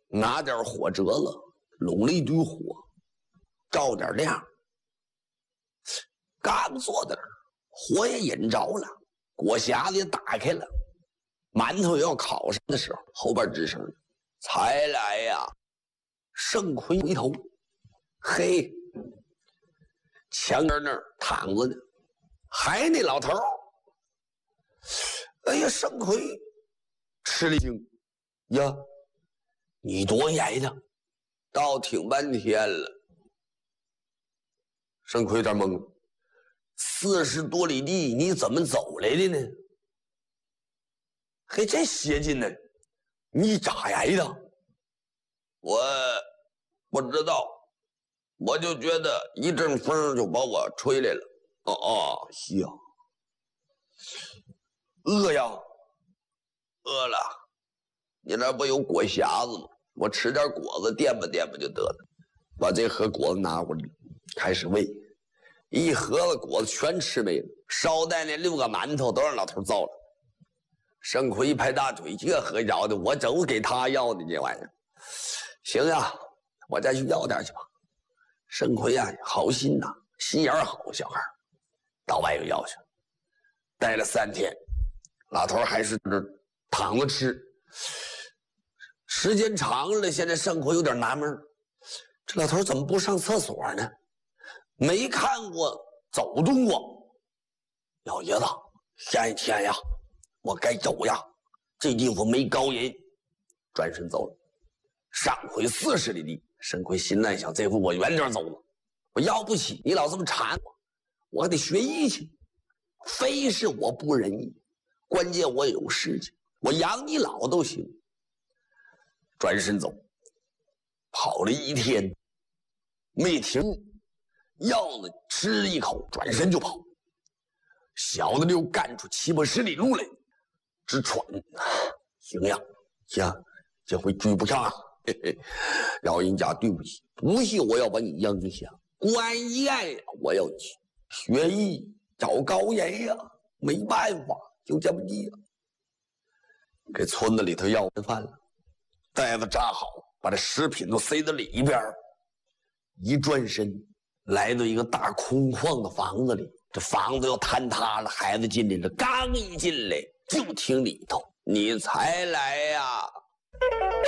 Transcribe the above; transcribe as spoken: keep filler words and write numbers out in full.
拿点火折了，拢了一堆火，照点亮。刚坐在那儿，火也引着了，锅匣子也打开了，馒头要烤上的时候，后边吱声才来呀！盛奎回头，嘿，墙根那儿躺着呢，还那老头儿。哎呀，盛奎吃了一惊，呀，你多远的？倒挺半天了。盛奎有点懵了，四十多里地，你怎么走来的呢？嘿，这邪劲呢？你咋来的？我不知道，我就觉得一阵风就把我吹来了。哦哦，行。饿呀，饿了。你那不有果匣子吗？我吃点果子垫吧垫吧就得了。把这盒果子拿过来，开始喂。一盒子果子全吃没了，捎带那六个馒头都让老头造了。盛奎一拍大腿，这喝着的，我走给他要的这玩意儿。行呀，我再去要点去吧。盛奎啊，好心呐、啊，心眼好，小孩到外头要去，待了三天，老头还是这躺着吃。时间长了，现在盛奎有点纳闷，这老头怎么不上厕所呢？没看过走动过。老爷子，下一天呀，我该走呀，这地方没高人。转身走了，上回四十里地。盛奎心暗想，这回我远点走了，我要不起你老这么缠我，我还得学艺去。非是我不仁义，关键我有事情，我养你老都行。转身走，跑了一天没停，要了吃了一口，转身就跑。小的又干出七八十里路来，直喘。行呀，行，这回追不上啊！嘿嘿，老人家对不起，不信我要把你扔下，关宴呀，我要去学艺找高人呀，没办法，就这么地了。给村子里头要饭了，袋子扎好，把这食品都塞到里边，一转身来到一个大空旷的房子里，这房子要坍塌了，孩子进来了，刚一进来就听里头，你才来呀、啊